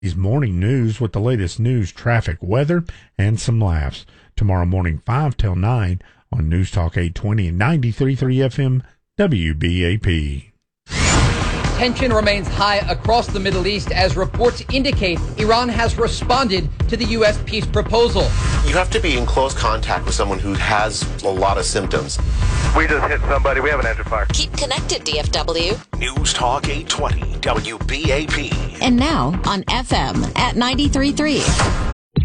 These morning news with the latest news, traffic, weather, and some laughs. Tomorrow morning, 5 till 9 on News Talk 820 and 93.3 FM WBAP. Tension remains high across the Middle East as reports indicate Iran has responded to the U.S. peace proposal. You have to be in close contact with someone who has a lot of symptoms. We just hit somebody. We have an engine fire. Keep connected, DFW. News Talk 820 WBAP. And now on FM at 93.3.